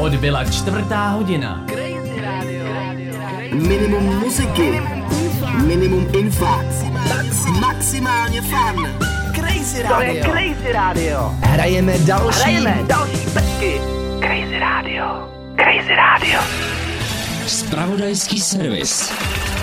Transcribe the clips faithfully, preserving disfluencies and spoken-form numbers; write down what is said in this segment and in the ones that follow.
Odbyla čtvrtá hodina. Minimum muziky, minimum infa, maximálně fun. Crazy Radio. To je Crazy Radio. Hrajeme další. Hrajeme další pecky. Crazy Radio. Crazy Radio. Zpravodajský servis.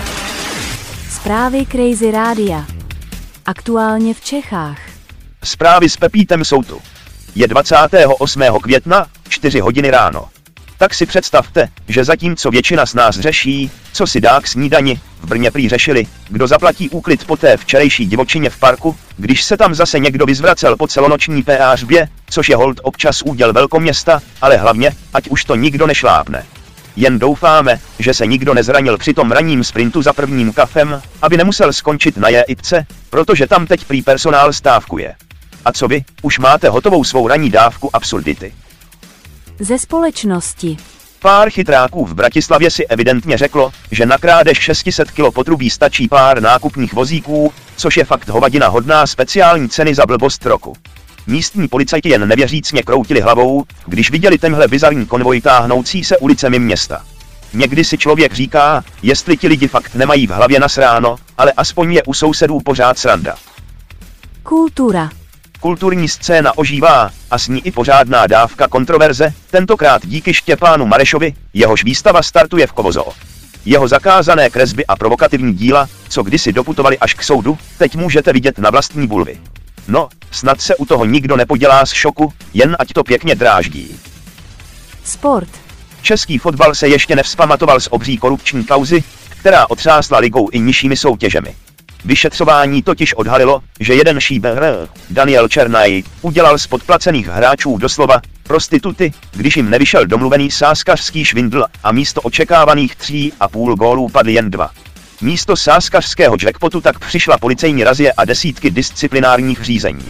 Zprávy Crazy Rádia. Aktuálně v Čechách. Zprávy s Pepítem jsou tu. Je dvacátého osmého května, čtyři hodiny ráno. Tak si představte, že zatímco většina z nás řeší, co si dá k snídani, v Brně prý řešili, kdo zaplatí úklid po té včerejší divočině v parku, když se tam zase někdo vyzvracel po celonoční péářbě, což je holt občas úděl velkoměsta, ale hlavně, ať už to nikdo nešlápne. Jen doufáme, že se nikdo nezranil při tom ranním sprintu za prvním kafem, aby nemusel skončit na J-ipce, protože tam teď prý personál stávkuje. A co vy, už máte hotovou svou ranní dávku absurdity? Ze společnosti. Pár chytráků v Bratislavě si evidentně řeklo, že na krádež šest set kilo potrubí stačí pár nákupních vozíků, což je fakt hovadina hodná speciální ceny za blbost roku. Místní policajti jen nevěřícně kroutili hlavou, když viděli tenhle bizarní konvoj táhnoucí se ulicemi města. Někdy si člověk říká, jestli ti lidi fakt nemají v hlavě nasráno, ale aspoň je u sousedů pořád sranda. Kultura. Kulturní scéna ožívá, a s ní i pořádná dávka kontroverze, tentokrát díky Štěpánu Marešovi, jehož výstava startuje v Kovozoo. Jeho zakázané kresby a provokativní díla, co kdysi doputovali až k soudu, teď můžete vidět na vlastní bulvy. No, snad se u toho nikdo nepodělá z šoku, jen ať to pěkně dráždí. Sport. Český fotbal se ještě nevzpamatoval z obří korupční kauzy, která otřásla ligou i nižšími soutěžemi. Vyšetřování totiž odhalilo, že jeden šíber, Daniel Černaj, udělal z podplacených hráčů doslova prostituty, když jim nevyšel domluvený sázkařský švindl a místo očekávaných tří a půl gólů padly jen dva. Místo sázkařského jackpotu tak přišla policejní razie a desítky disciplinárních řízení.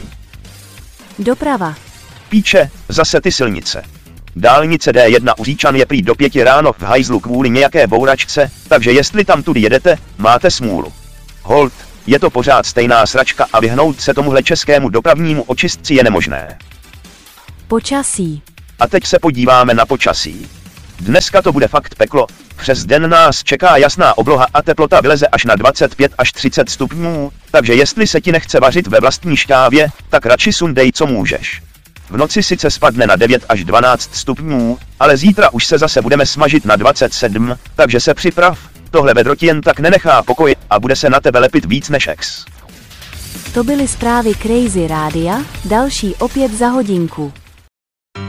Doprava. Píče, zase ty silnice. Dálnice D jedna u Říčan je prý do pěti ráno v hajzlu kvůli nějaké bouračce, takže jestli tam tudy jedete, máte smůlu. Hold, je to pořád stejná sračka a vyhnout se tomuhle českému dopravnímu očistci je nemožné. Počasí. A teď se podíváme na počasí. Dneska to bude fakt peklo, přes den nás čeká jasná obloha a teplota vyleze až na dvacet pět až třicet stupňů, takže jestli se ti nechce vařit ve vlastní šťávě, tak radši sundej co můžeš. V noci sice spadne na devět až dvanáct stupňů, ale zítra už se zase budeme smažit na dvacet sedm, takže se připrav, tohle vedro ti jen tak nenechá pokoj a bude se na tebe lepit víc než ex. To byly zprávy Crazy Rádia, další opět za hodinku.